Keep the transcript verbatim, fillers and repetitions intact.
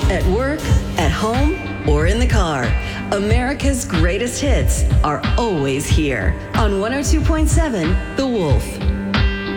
At work, at home, or in the car, America's greatest hits are always here on one oh two point seven The Wolf.